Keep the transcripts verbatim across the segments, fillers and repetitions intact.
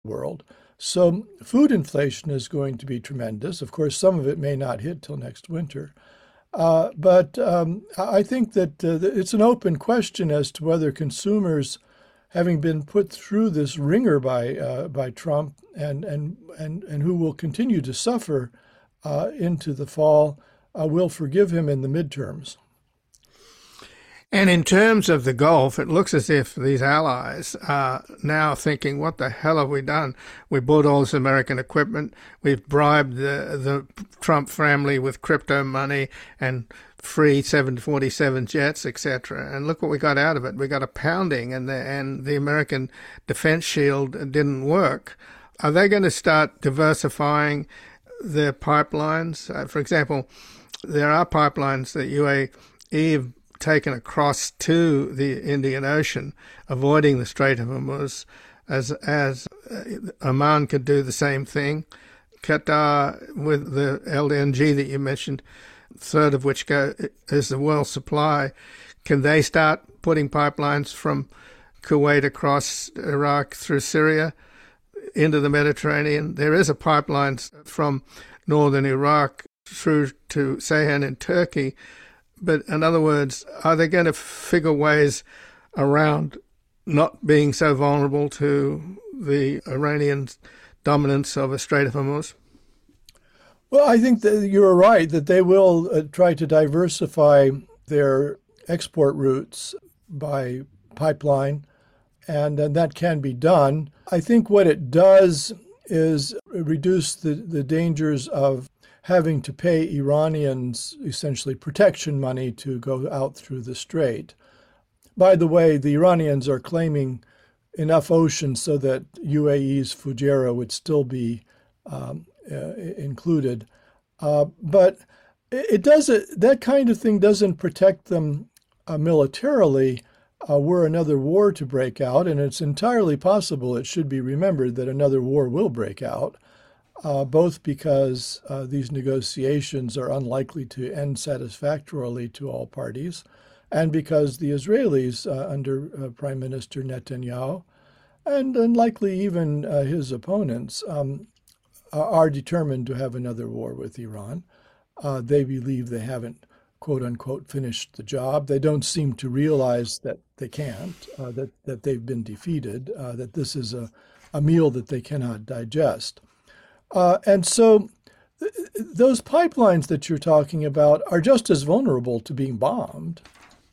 world. So food inflation is going to be tremendous. Of course, some of it may not hit till next winter. Uh, but um, I think that uh, it's an open question as to whether consumers, having been put through this ringer by uh, by Trump, and and and and who will continue to suffer uh, into the fall, uh, will forgive him in the midterms. And in terms of the Gulf, it looks as if these allies are now thinking, what the hell have we done? We bought all this American equipment. We've bribed the, the Trump family with crypto money and free seven forty-seven jets, et cetera. And look what we got out of it. We got a pounding, and the, and the American defense shield didn't work. Are they going to start diversifying their pipelines? Uh, for example, there are pipelines that U A E have taken across to the Indian Ocean, avoiding the Strait of Hormuz, as as uh, Oman could do the same thing. Qatar, with the L N G that you mentioned, a third of which go is the world supply, can they start putting pipelines from Kuwait across Iraq through Syria into the Mediterranean? There is a pipeline from northern Iraq through to Ceyhan in Turkey. But in other words, are they going to figure ways around not being so vulnerable to the Iranian dominance of a Strait of Hormuz? Well, I think that you're right that they will uh, try to diversify their export routes by pipeline, and, and that can be done. I think what it does is reduce the, the dangers of having to pay Iranians essentially protection money to go out through the strait. By the way, the Iranians are claiming enough ocean so that U A E's Fujairah would still be um, uh, included. Uh, but it doesn't, that kind of thing doesn't protect them uh, militarily uh, were another war to break out. And it's entirely possible, it should be remembered, that another war will break out. Uh, both because uh, these negotiations are unlikely to end satisfactorily to all parties, and because the Israelis, uh, under uh, Prime Minister Netanyahu, and, and likely even uh, his opponents, um, are determined to have another war with Iran. Uh, they believe they haven't, quote unquote, finished the job. They don't seem to realize that they can't, uh, that, that they've been defeated, uh, that this is a, a meal that they cannot digest. Uh, and so th- those pipelines that you're talking about are just as vulnerable to being bombed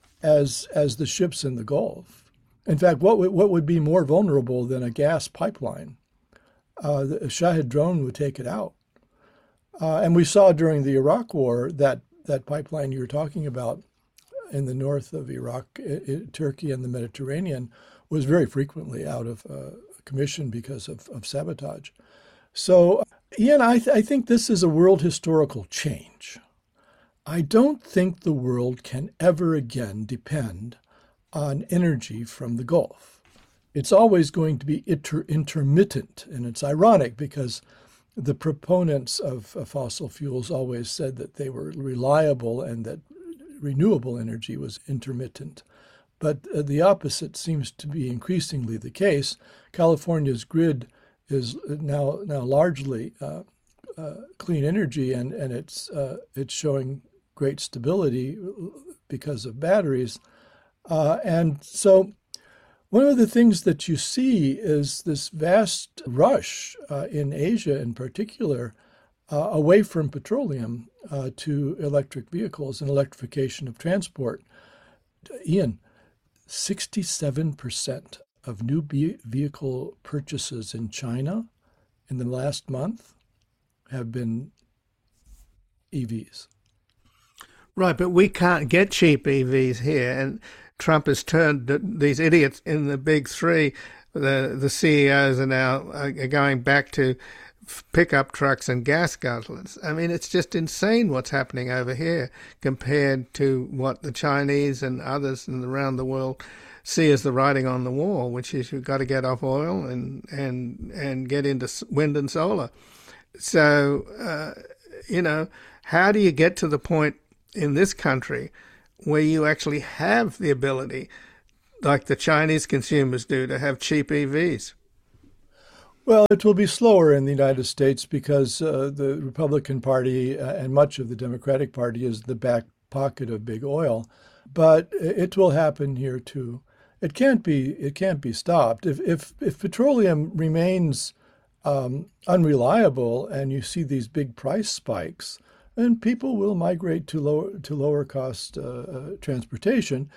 as as the ships in the Gulf. In fact, what w- what would be more vulnerable than a gas pipeline? Uh, the Shahed drone would take it out. Uh, and we saw during the Iraq War that that pipeline you're talking about in the north of Iraq, I- I- Turkey, and the Mediterranean was very frequently out of uh, commission because of, of sabotage. So, Ian, I, th- I think this is a world historical change. I don't think the world can ever again depend on energy from the Gulf. It's always going to be inter- intermittent, and it's ironic because the proponents of uh, fossil fuels always said that they were reliable and that renewable energy was intermittent. But uh, the opposite seems to be increasingly the case. California's grid is now now largely uh, uh, clean energy, and and it's uh, it's showing great stability because of batteries, uh, and so one of the things that you see is this vast rush uh, in Asia, in particular, uh, away from petroleum uh, to electric vehicles and electrification of transport. Ian, sixty-seven percent of new vehicle purchases in China in the last month have been E Vs. Right, but we can't get cheap E Vs here, and Trump has turned these idiots in the big three. The the C E Os are now are going back to pickup trucks and gas guzzlers. I mean, it's just insane what's happening over here compared to what the Chinese and others around the world see as the writing on the wall, which is you've got to get off oil and and and get into wind and solar. So, uh, you know, how do you get to the point in this country where you actually have the ability, like the Chinese consumers do, to have cheap E Vs? Well, it will be slower in the United States because uh, the Republican Party uh, and much of the Democratic Party is the back pocket of big oil, but it will happen here too. It can't be. It can't be stopped. If if if petroleum remains um, unreliable and you see these big price spikes, then people will migrate to lower to lower cost uh, uh, transportation.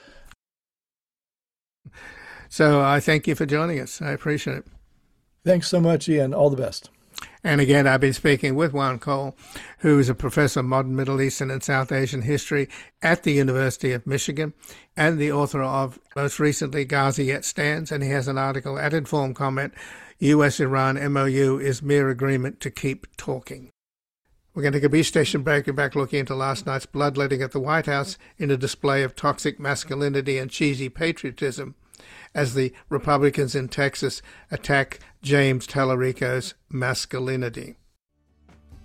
So I thank you for joining us. I appreciate it. Thanks so much, Ian. All the best. And again, I've been speaking with Juan Cole, who is a professor of modern Middle Eastern and South Asian history at the University of Michigan and the author of, most recently, Gaza Yet Stands. And he has an article at Informed Comment, U S Iran M O U is mere agreement to keep talking. We're going to take a B station break and back looking into last night's bloodletting at the White House in a display of toxic masculinity and cheesy patriotism as the Republicans in Texas attack James Tallarico's masculinity.